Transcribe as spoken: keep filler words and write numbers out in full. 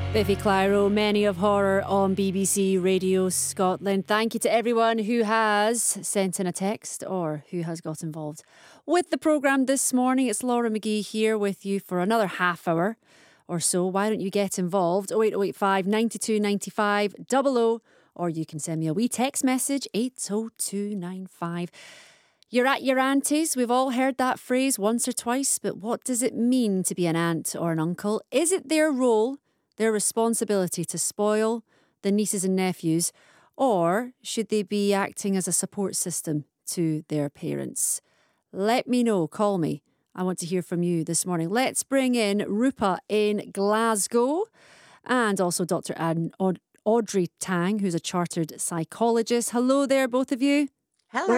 Biffy Clyro, Many of Horror on B B C Radio Scotland. Thank you to everyone who has sent in a text or who has got involved with the programme this morning. It's Laura McGee here with you for another half hour or so. Why don't you get involved? oh eight oh eight five, nine two nine five, double oh, or you can send me a wee text message, eight oh two nine five. You're at your auntie's. We've all heard that phrase once or twice, but what does it mean to be an aunt or an uncle? Is it their role, their responsibility to spoil the nieces and nephews, or should they be acting as a support system to their parents? Let me know. Call me. I want to hear from you this morning. Let's bring in Rupa in Glasgow and also Doctor Ad- Aud- Audrey Tang, who's a chartered psychologist. Hello there, both of you. Hello.